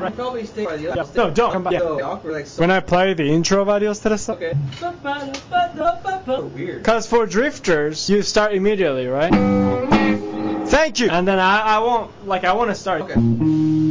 right. Probably stay by the Yeah. other. No, don't come back. So awkward, like so. When I play the intro of Adios to the Song. Okay. Weird. Because for drifters, you start immediately, right? Thank you! And then I won't, like, I want to start. Okay.